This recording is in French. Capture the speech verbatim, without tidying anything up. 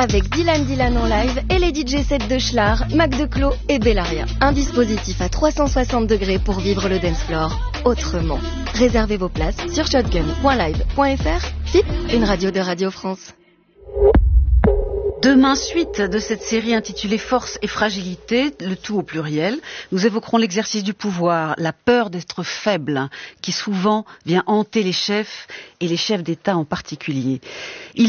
avec Dylan Dylan en live et les D J sets de Schlar, Mac de Clos et Bellaria. Un dispositif à trois cent soixante degrés pour vivre le dance floor autrement. Réservez vos places sur shotgun point live point f r. F I P, une radio de Radio France. Demain, suite de cette série intitulée Force et fragilité, le tout au pluriel, nous évoquerons l'exercice du pouvoir, la peur d'être faible, qui souvent vient hanter les chefs et les chefs d'État en particulier. Il